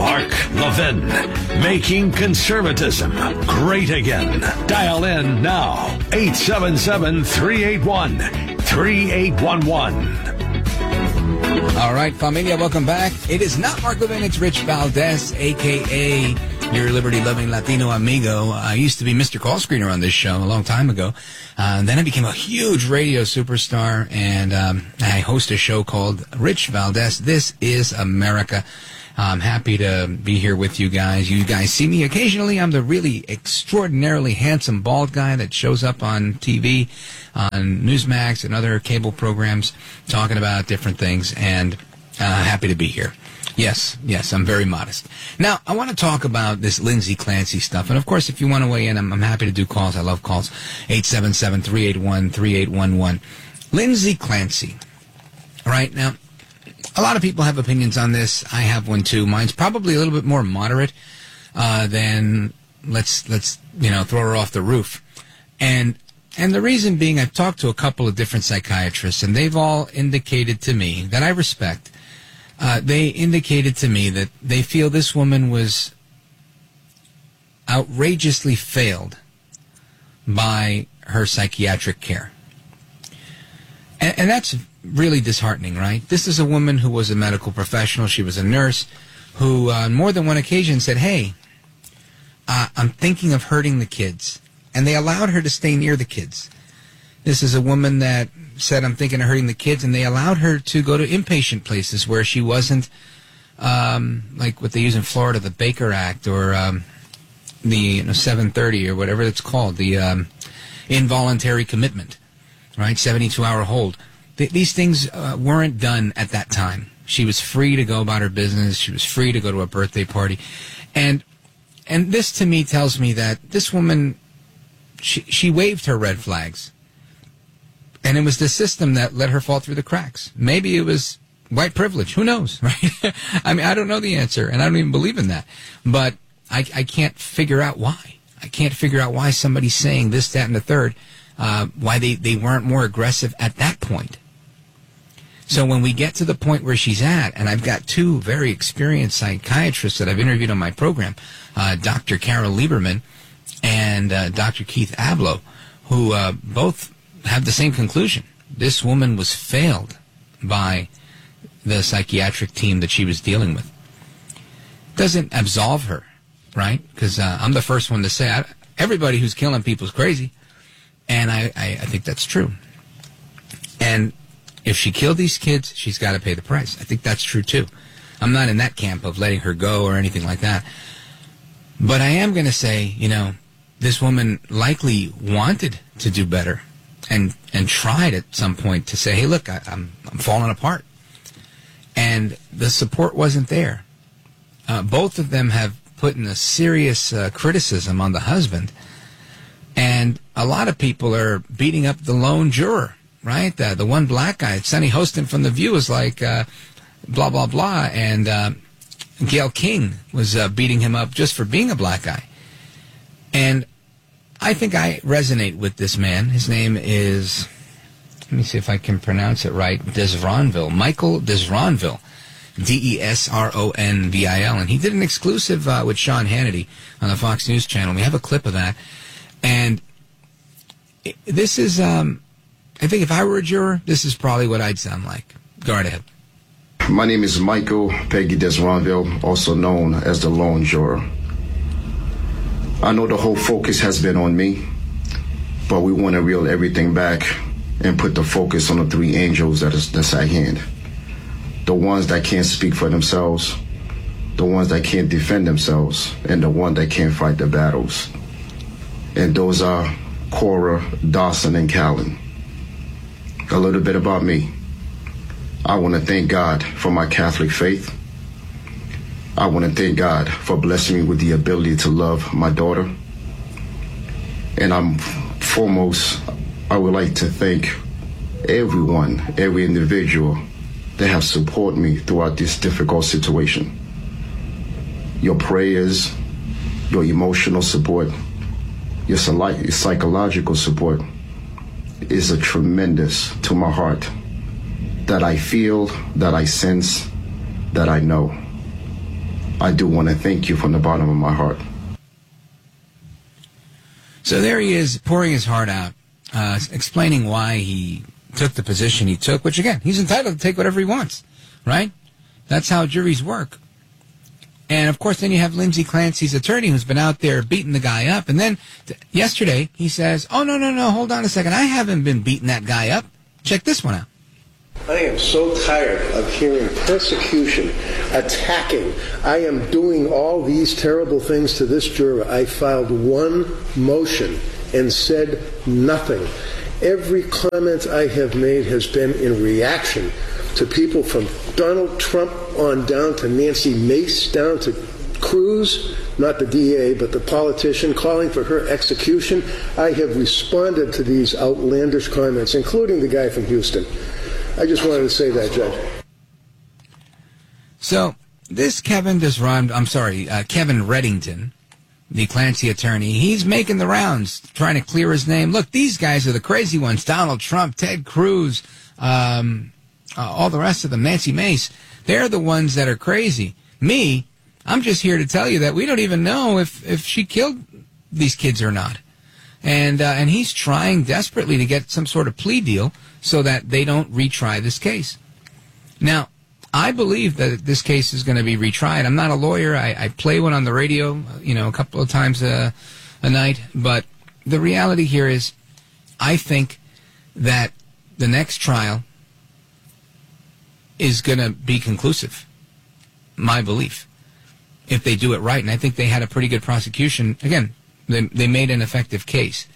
Mark Levin, making conservatism great again. Dial in now, 877-381-3811. All right, familia, welcome back. It is not Mark Levin, it's Rich Valdez, a.k.a. your liberty-loving Latino amigo. I used to be Mr. Call Screener on this show a long time ago. Then I became a huge radio superstar, and I host a show called Rich Valdez. This is America. I'm happy to be here with you guys. You guys see me occasionally. I'm the really extraordinarily handsome bald guy that shows up on TV, on Newsmax and other cable programs talking about different things, and happy to be here. Yes, I'm very modest. Now, I want to talk about this Lindsay Clancy stuff. And, of course, if you want to weigh in, I'm happy to do calls. I love calls. 877-381-3811. Lindsay Clancy. All right, now, a lot of people have opinions on this. I have one, too. Mine's probably a little bit more moderate than let's throw her off the roof. And the reason being, I've talked to a couple of different psychiatrists, and they've all indicated to me that I respect. They indicated to me that they feel this woman was outrageously failed by her psychiatric care. And that's really disheartening, right? This is a woman who was a medical professional. She was a nurse who on more than one occasion said, hey, I'm thinking of hurting the kids. And they allowed her to stay near the kids. This is a woman that said, I'm thinking of hurting the kids, and they allowed her to go to inpatient places where she wasn't, like what they use in Florida, the Baker Act, or the 730, or whatever it's called, the involuntary commitment, right, 72-hour hold. These things weren't done at that time. She was free to go about her business. She was free to go to a birthday party. And this, to me, tells me that this woman, she waved her red flags. And it was the system that let her fall through the cracks. Maybe it was white privilege. Who knows, right? I mean, I don't know the answer, and I don't even believe in that. But I can't figure out why. I can't figure out why somebody's saying this, that, and the third, why they weren't more aggressive at that point. So when we get to the point where she's at, and I've got two very experienced psychiatrists that I've interviewed on my program, Dr. Carol Lieberman and Dr. Keith Abloh, who both have the same conclusion. This woman was failed by the psychiatric team that she was dealing with. Doesn't absolve her, right? Because I'm the first one to say everybody who's killing people is crazy. And I think that's true. And if she killed these kids, she's got to pay the price. I think that's true, too. I'm not in that camp of letting her go or anything like that. But I am going to say, this woman likely wanted to do better. And tried at some point to say, hey, look, I'm falling apart. And the support wasn't there. Both of them have put in a serious criticism on the husband. And a lot of people are beating up the lone juror, right? The one black guy, Sonny Hostin from The View, is like blah, blah, blah. And Gayle King was beating him up just for being a black guy. And I think I resonate with this man. His name is, let me see if I can pronounce it right, Desronville, Michael Desronville, Desronville. And he did an exclusive with Sean Hannity on the Fox News channel. We have a clip of that. And this is, I think if I were a juror, this is probably what I'd sound like. Go right ahead. My name is Michael Peggy Desronville, also known as the Lone Juror. I know the whole focus has been on me, but we want to reel everything back and put the focus on the three angels that's at hand. The ones that can't speak for themselves, the ones that can't defend themselves, and the one that can't fight the battles. And those are Cora, Dawson, and Callan. A little bit about me. I want to thank God for my Catholic faith. I want to thank God for blessing me with the ability to love my daughter. And I would like to thank everyone, every individual that have supported me throughout this difficult situation. Your prayers, your emotional support, your psychological support is a tremendous to my heart that I feel, that I sense, that I know. I do want to thank you from the bottom of my heart. So there he is, pouring his heart out, explaining why he took the position he took, which, again, he's entitled to take whatever he wants, right? That's how juries work. And, of course, then you have Lindsay Clancy's attorney who's been out there beating the guy up. And then yesterday he says, oh, no, hold on a second. I haven't been beating that guy up. Check this one out. I am so tired of hearing persecution, attacking. I am doing all these terrible things to this juror. I filed one motion and said nothing. Every comment I have made has been in reaction to people from Donald Trump on down to Nancy Mace, down to Cruz, not the DA, but the politician, calling for her execution. I have responded to these outlandish comments, including the guy from Houston. I just wanted to say that, Judge. So this Kevin Reddington, the Clancy attorney, he's making the rounds, trying to clear his name. Look, these guys are the crazy ones. Donald Trump, Ted Cruz, all the rest of them, Nancy Mace. They're the ones that are crazy. Me, I'm just here to tell you that we don't even know if she killed these kids or not. And he's trying desperately to get some sort of plea deal so that they don't retry this case. Now, I believe that this case is going to be retried. I'm not a lawyer. I play one on the radio, a couple of times a night. But the reality here is I think that the next trial is going to be conclusive, my belief, if they do it right. And I think they had a pretty good prosecution. Again, they made an effective case.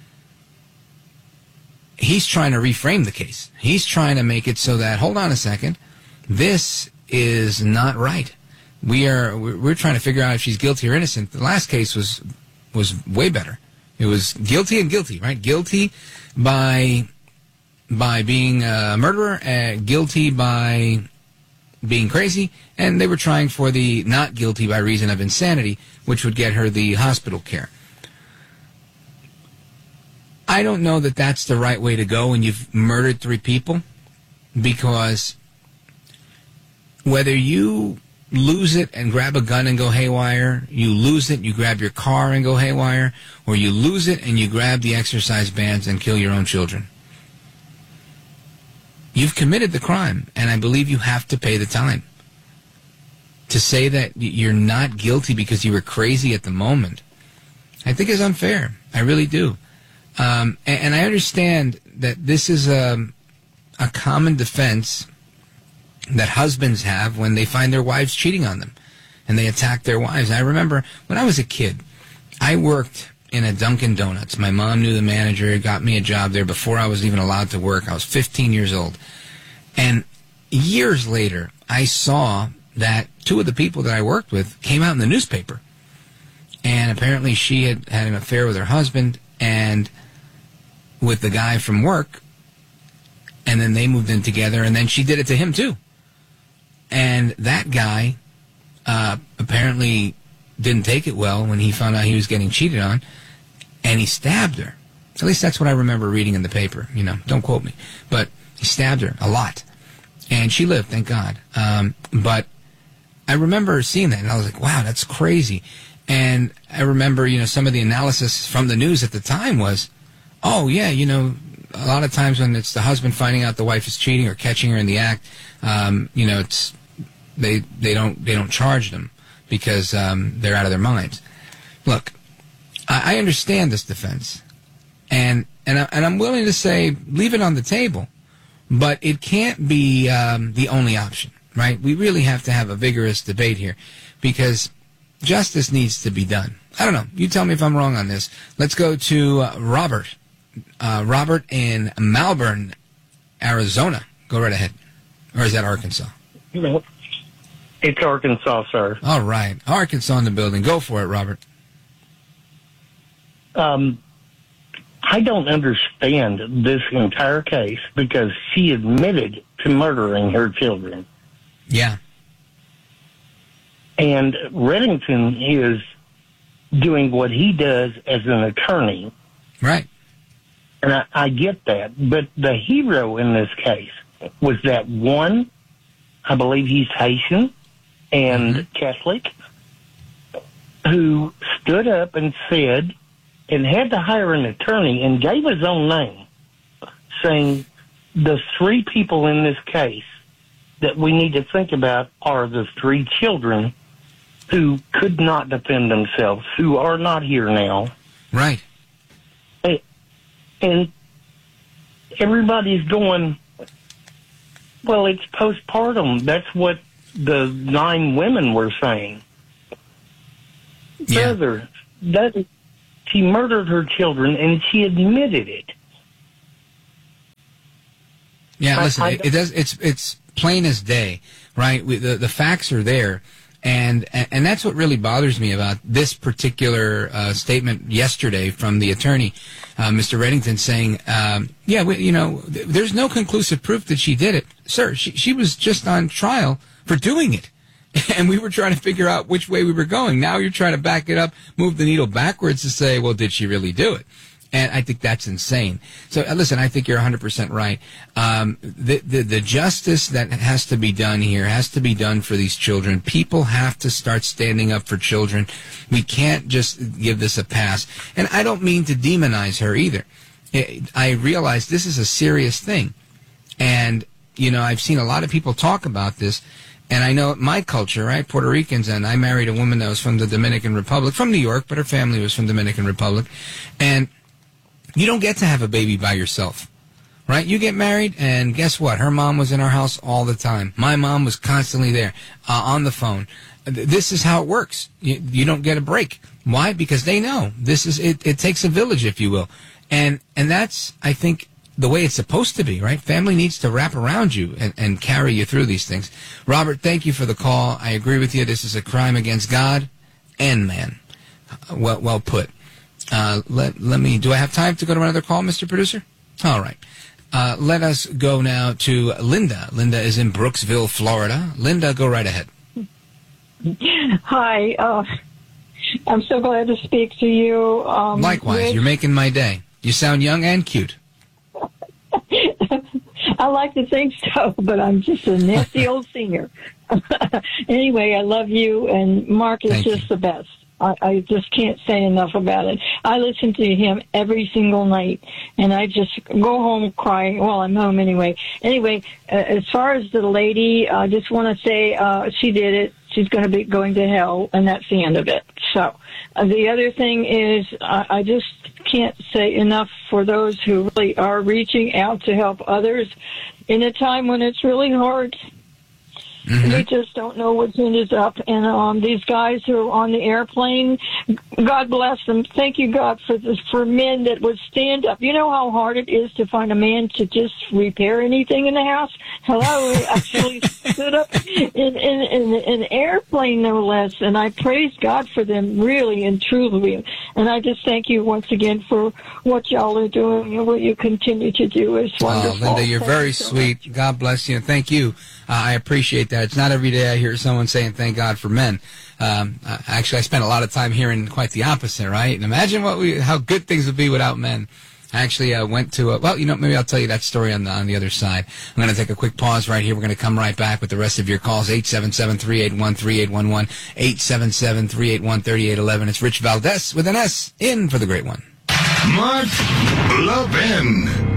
He's trying to reframe the case. He's trying to make it so that, hold on a second, this is not right. We're trying to figure out if she's guilty or innocent. The last case was way better. It was guilty and guilty, right? Guilty by being a murderer, guilty by being crazy, and they were trying for the not guilty by reason of insanity, which would get her the hospital care. I don't know that that's the right way to go when you've murdered 3 people, because whether you lose it and grab a gun and go haywire, you lose it and you grab your car and go haywire, or you lose it and you grab the exercise bands and kill your own children, you've committed the crime, and I believe you have to pay the time. To say that you're not guilty because you were crazy at the moment, I think is unfair. I really do. And I understand that this is a common defense that husbands have when they find their wives cheating on them and they attack their wives. I remember when I was a kid, I worked in a Dunkin' Donuts. My mom knew the manager, got me a job there before I was even allowed to work. I was 15 years old. And years later, I saw that 2 of the people that I worked with came out in the newspaper. And apparently she had an affair with her husband and with the guy from work, and then they moved in together, and then she did it to him too. And that guy apparently didn't take it well when he found out he was getting cheated on, and he stabbed her. At least that's what I remember reading in the paper. Don't quote me. But he stabbed her a lot. And she lived, thank God. But I remember seeing that, and I was like, wow, that's crazy. And I remember, some of the analysis from the news at the time was, oh, yeah, a lot of times when it's the husband finding out the wife is cheating or catching her in the act, it's they don't charge them because they're out of their minds. Look, I understand this defense, and I'm willing to say leave it on the table, but it can't be the only option, right? We really have to have a vigorous debate here because justice needs to be done. I don't know. You tell me if I'm wrong on this. Let's go to Robert. Robert in Malvern, Arizona. Go right ahead. Or is that Arkansas? It's Arkansas, sir. All right. Arkansas in the building. Go for it, Robert. I don't understand this entire case because she admitted to murdering her children. Yeah. And Reddington is doing what he does as an attorney. Right. And I get that. But the hero in this case was that one, I believe he's Haitian and Catholic. who stood up and said, and had to hire an attorney and gave his own name, saying the three people in this case that we need to think about are the three children who could not defend themselves, who are not here now. Right. And everybody's going, well, it's postpartum. That's what the 9 women were saying. Yeah. Further, that she murdered her children, and she admitted it. Yeah, listen, it's plain as day, right? The facts are there. And that's what really bothers me about this particular statement yesterday from the attorney, Mr. Reddington, saying, there's no conclusive proof that she did it. Sir, she was just on trial for doing it. And we were trying to figure out which way we were going. Now you're trying to back it up, move the needle backwards to say, well, did she really do it? And I think that's insane. So, listen, I think you're 100% right. The justice that has to be done here has to be done for these children. People have to start standing up for children. We can't just give this a pass. And I don't mean to demonize her either. I realize this is a serious thing. And, I've seen a lot of people talk about this. And I know my culture, right, Puerto Ricans, and I married a woman that was from the Dominican Republic, from New York, but her family was from Dominican Republic. And you don't get to have a baby by yourself, right? You get married, and guess what? Her mom was in our house all the time. My mom was constantly there on the phone. This is how it works. You don't get a break. Why? Because they know this is it takes a village, if you will, and that's, I think, the way it's supposed to be, right? Family needs to wrap around you and carry you through these things. Robert, thank you for the call. I agree with you. This is a crime against God and man. Well put. Let me, do I have time to go to another call, Mr. Producer? All right. Let us go now to Linda. Linda is in Brooksville, Florida. Linda, go right ahead. Hi. I'm so glad to speak to you. Likewise, Rich. You're making my day. You sound young and cute. I like to think so, but I'm just a nasty old senior. Anyway, I love you, and Mark is the best. I just can't say enough about it. I listen to him every single night, and I just go home crying. Well, I'm home anyway. Anyway, as far as the lady, I just want to say she did it. She's going to be going to hell, and that's the end of it. So the other thing is I just can't say enough for those who really are reaching out to help others in a time when it's really hard. Mm-hmm. We just don't know what is up. And these guys who are on the airplane, God bless them. Thank you, God, for men that would stand up. You know how hard it is to find a man to just repair anything in the house? Hello, he actually stood up in an airplane, no less. And I praise God for them, really and truly. And I just thank you once again for what y'all are doing and what you continue to do. It's wonderful. Oh, Linda, you're very sweet. God bless you. Thank you. I appreciate that. It's not every day I hear someone saying thank God for men. Actually, I spent a lot of time hearing quite the opposite, right? And imagine how good things would be without men. I actually went to maybe I'll tell you that story on the other side. I'm going to take a quick pause right here. We're going to come right back with the rest of your calls. 877-381-3811, 877-381-3811. It's Rich Valdez with an S in for the great one. Mark Levin.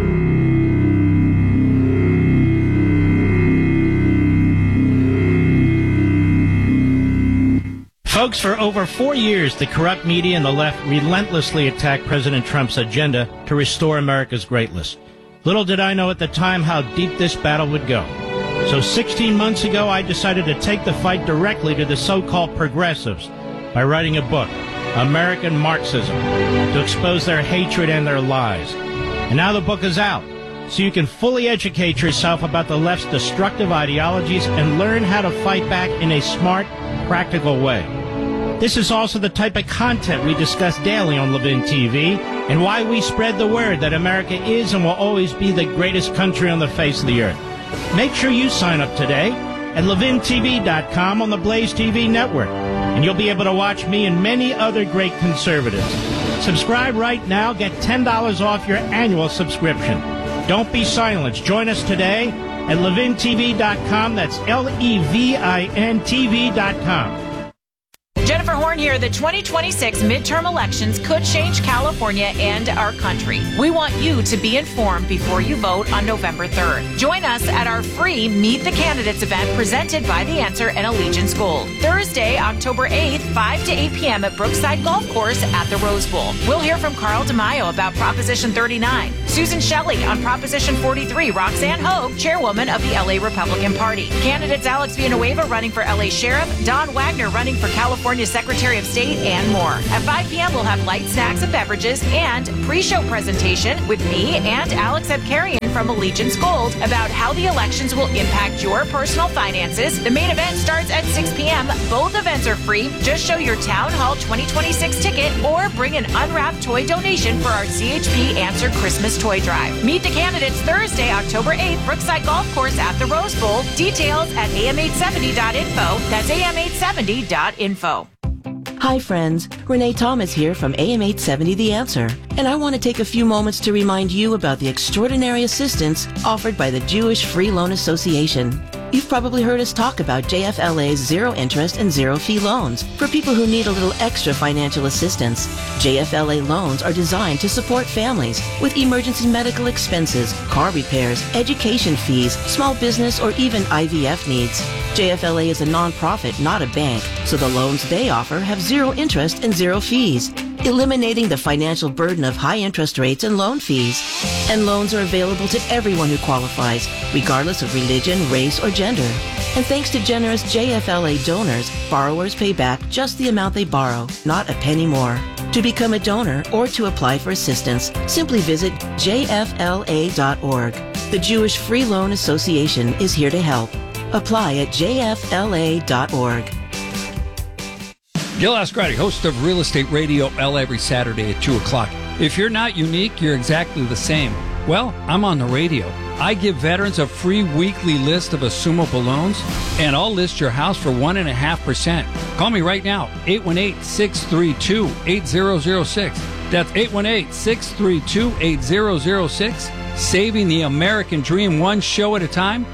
Folks, for over 4 years, the corrupt media and the left relentlessly attacked President Trump's agenda to restore America's greatness. Little did I know at the time how deep this battle would go. So 16 months ago, I decided to take the fight directly to the so-called progressives by writing a book, American Marxism, to expose their hatred and their lies. And now the book is out, so you can fully educate yourself about the left's destructive ideologies and learn how to fight back in a smart, practical way. This is also the type of content we discuss daily on Levin TV, and why we spread the word that America is and will always be the greatest country on the face of the earth. Make sure you sign up today at LevinTV.com on the Blaze TV network, and you'll be able to watch me and many other great conservatives. Subscribe right now. Get $10 off your annual subscription. Don't be silenced. Join us today at LevinTV.com. That's LevinTV.com. Jennifer Horn here. The 2026 midterm elections could change California and our country. We want you to be informed before you vote on November 3rd. Join us at our free Meet the Candidates event presented by The Answer and Allegiance Gold. Thursday, October 8th, 5 to 8 p.m. at Brookside Golf Course at the Rose Bowl. We'll hear from Carl DeMaio about Proposition 39, Susan Shelley on Proposition 43, Roxanne Hogue, chairwoman of the LA Republican Party. Candidates Alex Villanueva running for LA Sheriff, Don Wagner running for California Secretary of State, and more. At 5 p.m., we'll have light snacks and beverages and pre-show presentation with me and Alex Abkarian from Allegiance Gold about how the elections will impact your personal finances. The main event starts at 6 p.m. Both events are free. Just show your Town Hall 2026 ticket or bring an unwrapped toy donation for our CHP Answer Christmas Toy Drive. Meet the candidates Thursday, October 8th, Brookside Golf Course at the Rose Bowl. Details at am870.info. That's am870.info. Hi friends, Renee Thomas here from AM870 The Answer, and I want to take a few moments to remind you about the extraordinary assistance offered by the Jewish Free Loan Association. You've probably heard us talk about JFLA's zero interest and zero fee loans for people who need a little extra financial assistance. JFLA loans are designed to support families with emergency medical expenses, car repairs, education fees, small business, or even IVF needs. JFLA is a nonprofit, not a bank, so the loans they offer have zero interest and zero fees, eliminating the financial burden of high interest rates and loan fees. And loans are available to everyone who qualifies, regardless of religion, race, or gender. And thanks to generous JFLA donors, borrowers pay back just the amount they borrow, not a penny more. To become a donor or to apply for assistance, simply visit jfla.org. The Jewish Free Loan Association is here to help. Apply at jfla.org. Gil Ascarati, host of Real Estate Radio LA every Saturday at 2 o'clock. If you're not unique, you're exactly the same. Well, I'm on the radio. I give veterans a free weekly list of assumable loans, and I'll list your house for 1.5%. Call me right now, 818-632-8006. That's 818-632-8006. Saving the American dream one show at a time,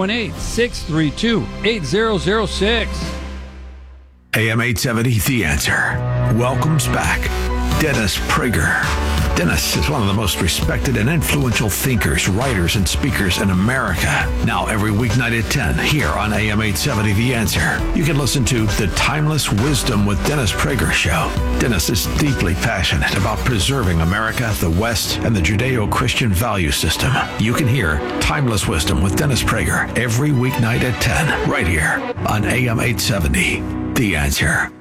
818-632-8006. AM 870, The Answer, welcomes back Dennis Prager. Dennis is one of the most respected and influential thinkers, writers, and speakers in America. Now every weeknight at 10 here on AM 870, The Answer. You can listen to The Timeless Wisdom with Dennis Prager show. Dennis is deeply passionate about preserving America, the West, and the Judeo-Christian value system. You can hear Timeless Wisdom with Dennis Prager every weeknight at 10 right here on AM 870, The Answer.